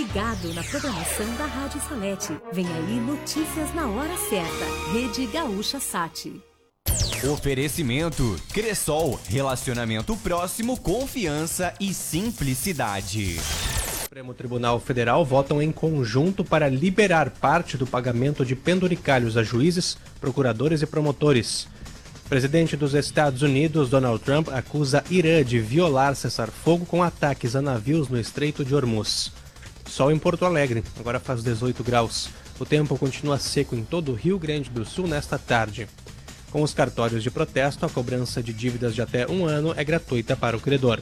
ligado na programação da Rádio Salete. Vem aí notícias na hora certa. Rede Gaúcha Sat. Oferecimento Cressol, relacionamento próximo, confiança e simplicidade. O Supremo Tribunal Federal votam em conjunto para liberar parte do pagamento de penduricalhos a juízes, procuradores e promotores. O presidente dos Estados Unidos, Donald Trump, acusa Irã de violar cessar-fogo com ataques a navios no Estreito de Hormuz. Sol em Porto Alegre, agora faz 18 graus. O tempo continua seco em todo o Rio Grande do Sul nesta tarde. Com os cartórios de protesto, a cobrança de dívidas de até 1 ano é gratuita para o credor.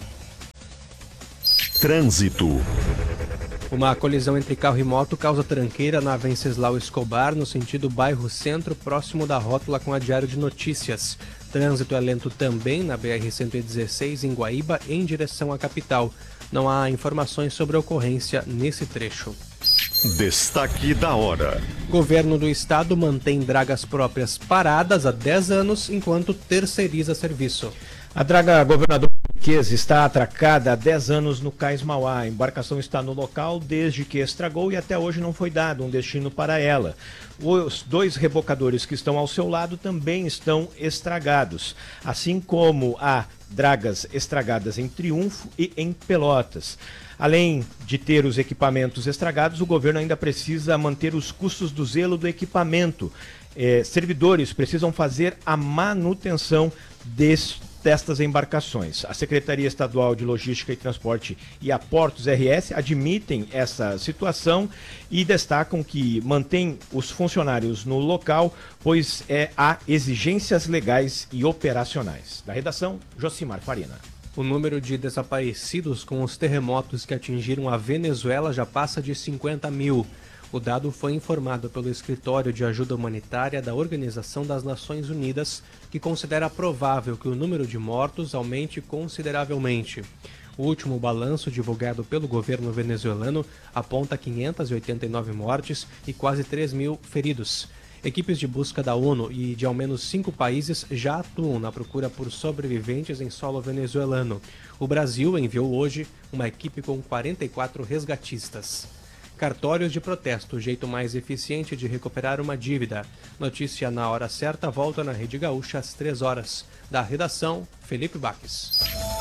Trânsito. Uma colisão entre carro e moto causa tranqueira na Venceslau Escobar, no sentido bairro Centro, próximo da rótula com a Diário de Notícias. Trânsito é lento também na BR-116, em Guaíba, em direção à capital. Não há informações sobre a ocorrência nesse trecho. Destaque da hora. Governo do estado mantém dragas próprias paradas há 10 anos, enquanto terceiriza serviço. A draga Governador Henriques está atracada há 10 anos no Cais Mauá. A embarcação está no local desde que estragou e até hoje não foi dado um destino para ela. Os 2 rebocadores que estão ao seu lado também estão estragados, assim como há dragas estragadas em Triunfo e em Pelotas. Além de ter os equipamentos estragados, o governo ainda precisa manter os custos do zelo do equipamento. Servidores precisam fazer a manutenção destas embarcações. A Secretaria Estadual de Logística e Transporte e a Portos RS admitem essa situação e destacam que mantém os funcionários no local, pois há exigências legais e operacionais. Da redação, Josimar Farina. O número de desaparecidos com os terremotos que atingiram a Venezuela já passa de 50 mil. O dado foi informado pelo Escritório de Ajuda Humanitária da Organização das Nações Unidas, que considera provável que o número de mortos aumente consideravelmente. O último balanço divulgado pelo governo venezuelano aponta 589 mortes e quase 3 mil feridos. Equipes de busca da ONU e de ao menos 5 países já atuam na procura por sobreviventes em solo venezuelano. O Brasil enviou hoje uma equipe com 44 resgatistas. Cartórios de protesto, o jeito mais eficiente de recuperar uma dívida. Notícia na hora certa, volta na Rede Gaúcha às 3 horas. Da redação, Felipe Baques.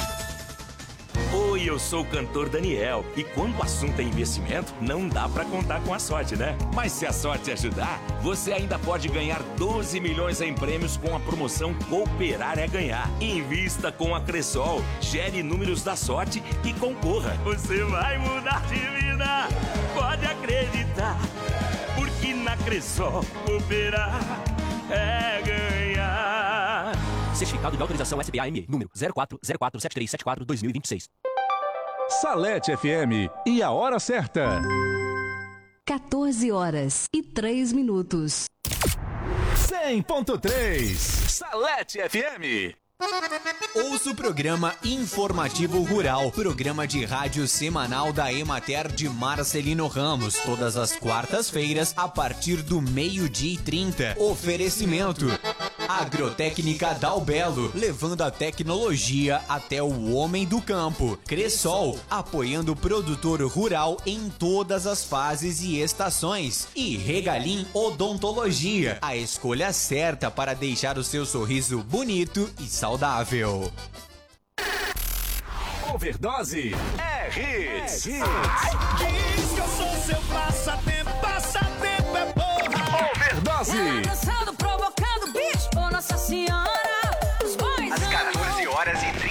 Oi, eu sou o cantor Daniel e quando o assunto é investimento, não dá pra contar com a sorte, né? Mas se a sorte ajudar, você ainda pode ganhar 12 milhões em prêmios com a promoção Cooperar é Ganhar. Invista com a Cressol, gere números da sorte e concorra. Você vai mudar de vida, pode acreditar, porque na Cressol cooperar é ganhar. Certificado de autorização SBAM, número 04047374-2026. Salete FM e a hora certa. 14 horas e 3 minutos. 100.3 Salete FM. Ouça o programa Informativo Rural, programa de rádio semanal da Emater de Marcelino Ramos, todas as quartas-feiras, a partir do 12:30. Oferecimento Agrotécnica Dalbelo, levando a tecnologia até o homem do campo. Cressol, apoiando o produtor rural em todas as fases e estações. E Regalim Odontologia, a escolha certa para deixar o seu sorriso bonito e saudável. Overdose é hits. Diz que eu sou seu passatempo é porra. Overdose.